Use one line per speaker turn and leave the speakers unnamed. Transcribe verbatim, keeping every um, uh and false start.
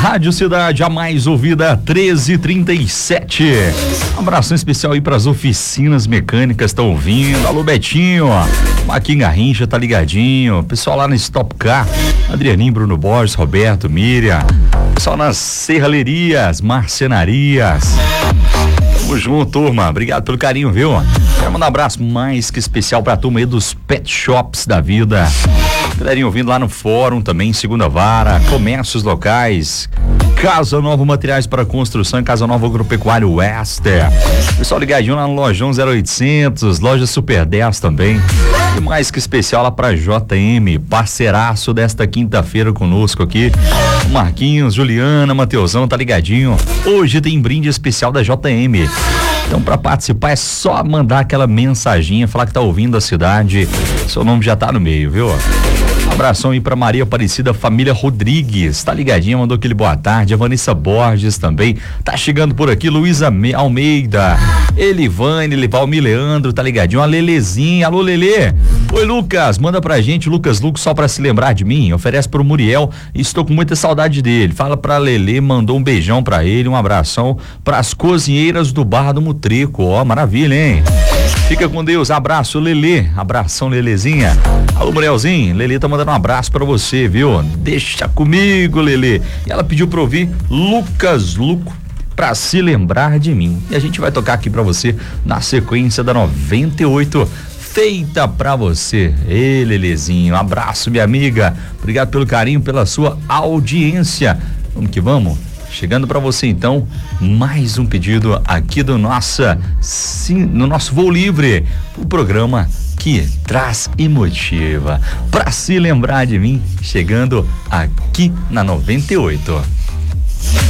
Rádio Cidade, a mais ouvida, treze e trinta e sete. Um abração especial aí pras oficinas mecânicas, estão ouvindo. Alô, Betinho, Marquinhos Garrincha, tá ligadinho. Pessoal lá na Stop Car, Adrianinho, Bruno Borges, Roberto, Miriam. Pessoal nas serralerias, marcenarias. Tamo junto, turma. Obrigado pelo carinho, viu? Quero mandar um abraço mais que especial pra turma aí dos pet shops da vida. Galerinha ouvindo lá no fórum também, Segunda Vara, comércios locais, Casa Nova Materiais para Construção, Casa Nova Agropecuário Wester. Pessoal ligadinho lá no Lojão zero oitocentos, Loja Super dez também. E mais que especial lá pra J M, parceiraço desta quinta-feira conosco aqui. Marquinhos, Juliana, Mateusão, tá ligadinho. Hoje tem brinde especial da J M. Então, para participar é só mandar aquela mensaginha, falar que tá ouvindo a cidade. Seu nome já tá no meio, viu? Um abração aí pra Maria Aparecida, família Rodrigues, tá ligadinha, mandou aquele boa tarde. A Vanessa Borges também tá chegando por aqui. Luísa Almeida, Elivane, Livalmi Leandro, tá ligadinho. A Lelezinha, alô Lelê. Oi Lucas, manda pra gente, Lucas Lucas, só pra se lembrar de mim, oferece pro Muriel, estou com muita saudade dele. Fala pra Lelê, mandou um beijão pra ele, um abração pras cozinheiras do Bar do Mutreco, ó, maravilha, hein? Fica com Deus, abraço Lelê, abração Lelezinha. Alô Murielzinho, Lelê tá mandando um abraço pra você, viu? Deixa comigo, Lelê. E ela pediu pra ouvir Lucas Luco, pra se lembrar de mim. E a gente vai tocar aqui pra você na sequência da noventa e oito, feita pra você. Ei, Lelezinho, um abraço, minha amiga. Obrigado pelo carinho, pela sua audiência. Vamos que vamos. Chegando para você então, mais um pedido aqui do nossa, sim, no nosso Voo Livre, o programa que traz e motiva. Para se lembrar de mim, chegando aqui na noventa e oito.